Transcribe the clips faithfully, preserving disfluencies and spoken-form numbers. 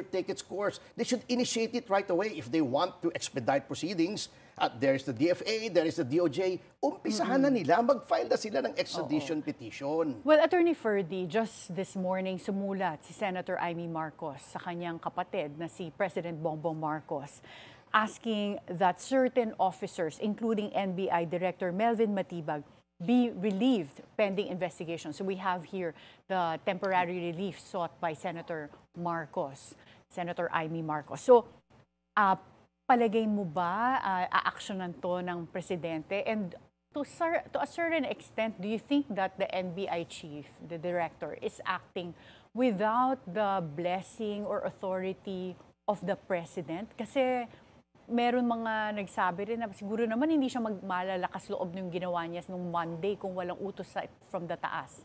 it take its course. They should initiate it right away if they want to expedite proceedings. At there is the D F A, there is the D O J. Umpisahan na nila, mag-file na sila ng extradition petition. Well, Attorney Ferdy, just this morning sumulat si Senator Amy Marcos sa kanyang kapatid na si President Bongbong Marcos, asking that certain officers, including N B I Director Melvin Matibag, be relieved pending investigation. So we have here the temporary relief sought by Senator Marcos, Senator Amy Marcos. So, uh, palagay mo ba uh, aaksyonan to ng presidente? And to, to a certain extent, do you think that the N B I chief, the director, is acting without the blessing or authority of the president? Kasi meron mga nagsabi rin na siguro naman hindi siya magmalalakas loob ng ginawa niya nung Monday kung walang utos sa, from the taas.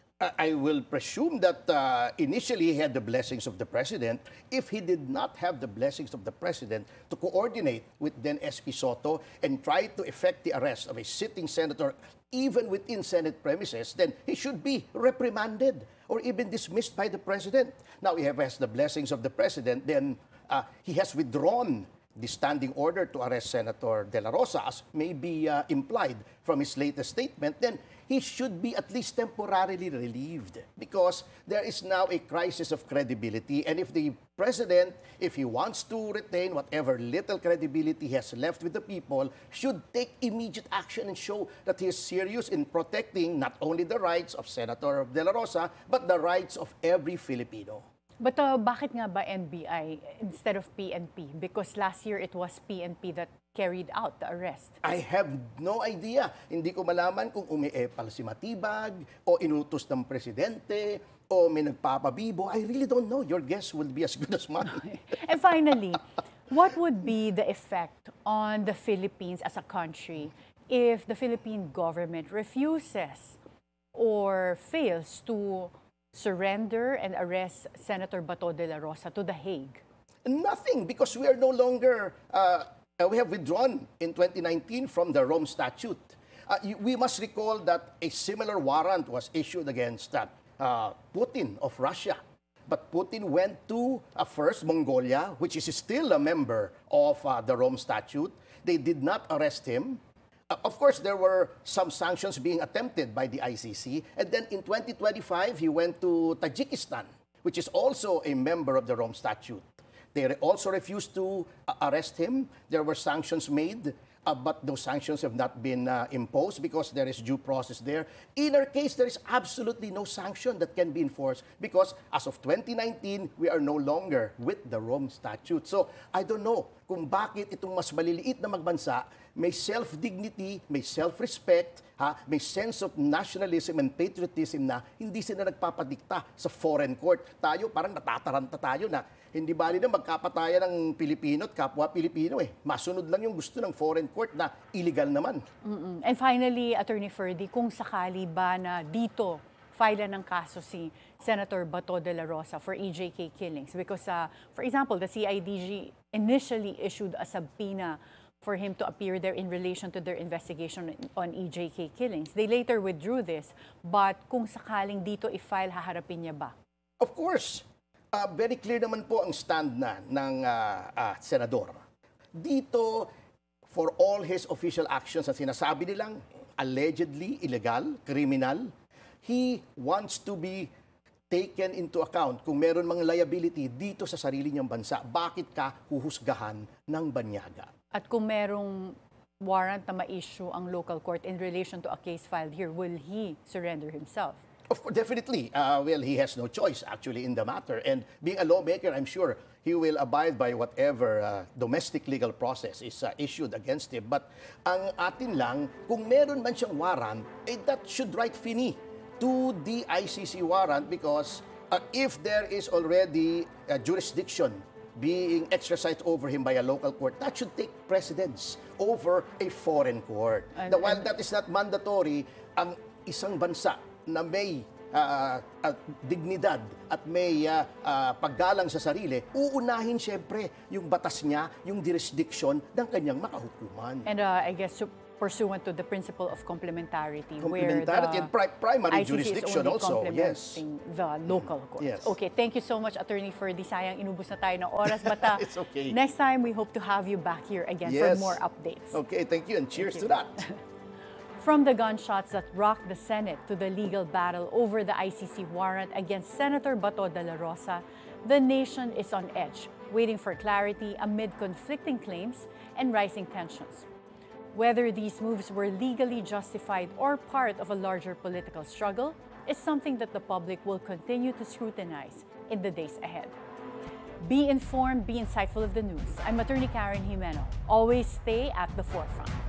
I will presume that uh, initially he had the blessings of the president. If he did not have the blessings of the president to coordinate with then S P Soto and try to effect the arrest of a sitting senator even within Senate premises, then he should be reprimanded or even dismissed by the president. Now, he has the blessings of the president, then uh, he has withdrawn the standing order to arrest Senator De La Rosa, as may be uh, implied from his latest statement, then he should be at least temporarily relieved because there is now a crisis of credibility. And if the president, if he wants to retain whatever little credibility he has left with the people, should take immediate action and show that he is serious in protecting not only the rights of Senator De La Rosa, but the rights of every Filipino. But uh, bakit nga ba N B I instead of P N P? Because last year it was P N P that carried out the arrest. I have no idea. Hindi ko malaman kung umiepal si Matibag o inutos ng presidente o may nagpapabibo. I really don't know. Your guess will be as good as mine. And finally, what would be the effect on the Philippines as a country if the Philippine government refuses or fails to surrender and arrest Senator Bato de la Rosa to The Hague? Nothing, because we are no longer, uh, we have withdrawn in twenty nineteen from the Rome Statute. Uh, we must recall that a similar warrant was issued against that, uh, Putin of Russia. But Putin went to uh, first Mongolia, which is still a member of uh, the Rome Statute. They did not arrest him. Uh, of course, there were some sanctions being attempted by the I C C. And then in twenty twenty-five, he went to Tajikistan, which is also a member of the Rome Statute. They re also refused to uh, arrest him. There were sanctions made, uh, but those sanctions have not been uh, imposed because there is due process there. In our case, there is absolutely no sanction that can be enforced because as of twenty nineteen, we are no longer with the Rome Statute. So I don't know kung bakit itong mas maliliit na magbansa may self-dignity, may self-respect, ha, may sense of nationalism and patriotism na hindi sila nagpapadikta sa foreign court. Tayo, parang natataranta tayo na hindi bali na magkapatayan ng Pilipino at kapwa Pilipino eh. Masunod lang yung gusto ng foreign court na illegal naman. Mm-mm. And finally, Attorney Ferdy, kung sakali ba na dito file ng kaso si Senator Bato de la Rosa for E J K killings? Because, uh, for example, the C I D G initially issued a subpoena for him to appear there in relation to their investigation on E J K killings. They later withdrew this, but kung sakaling dito i-file, haharapin niya ba? Of course. Uh, very clear naman po ang stand na ng uh, uh, senador. Dito, for all his official actions na sinasabi nilang allegedly illegal, criminal, he wants to be taken into account kung meron mga liability dito sa sarili niyang bansa. Bakit ka huhusgahan ng banyaga? At kung merong warrant na ma-issue ang local court in relation to a case filed here, will he surrender himself? Of course, definitely. Uh, well, he has no choice actually in the matter. And being a lawmaker, I'm sure he will abide by whatever uh, domestic legal process is uh, issued against him. But ang atin lang, kung meron man siyang warrant, eh, that should write fini to the I C C warrant because uh, if there is already a jurisdiction being exercised over him by a local court, that should take precedence over a foreign court. And, Now, while that is not mandatory, ang isang bansa na may uh, uh, dignidad at may uh, uh, paggalang sa sarili, uunahin siyempre yung batas niya, yung jurisdiction ng kanyang makahukuman. And uh, I guess pursuant to the principle of complementarity, Complementarity where the and pri- primary I C C jurisdiction is only also, yes. complementing the local courts. Yes. Okay, thank you so much, Attorney, for the sayang inubos na tayo ng oras. But uh, It's okay. next time, we hope to have you back here again Yes. for more updates. Okay, thank you, and cheers Thank to you. that. From the gunshots that rocked the Senate to the legal battle over the I C C warrant against Senator Bato de la Rosa, the nation is on edge, waiting for clarity amid conflicting claims and rising tensions. Whether these moves were legally justified or part of a larger political struggle is something that the public will continue to scrutinize in the days ahead. Be informed, be insightful of the news. I'm Attorney Karen Jimeno. Always stay at the forefront.